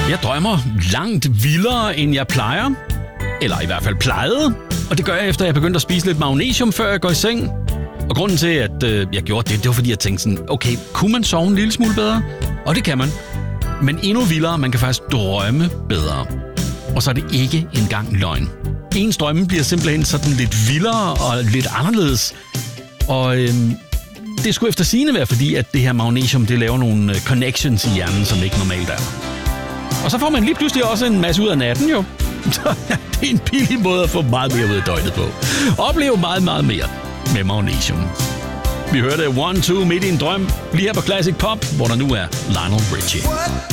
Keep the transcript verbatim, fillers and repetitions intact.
Jeg drømmer langt vildere, end jeg plejer. Eller i hvert fald plejede. Og det gør jeg, efter jeg begyndte at spise lidt magnesium, før jeg går i seng. Og grunden til, at øh, jeg gjorde det, det var fordi, jeg tænkte sådan, okay, kunne man sove en lille smule bedre? Og det kan man. Men endnu vildere, man kan faktisk drømme bedre. Og så er det ikke engang løgn. Ens drømme bliver simpelthen sådan lidt vildere og lidt anderledes. Og øh, det skulle efter sigende være, fordi at det her magnesium, det laver nogle connections i hjernen, som ikke normalt er. Og så får man lige pludselig også en masse ud af natten, jo. Så det er en billig måde at få meget mere ud af døgnet på. Opleve meget, meget mere med magnesium. Vi hørte one two midt i en drøm, lige her på Classic Pop, hvor der nu er Lionel Richie.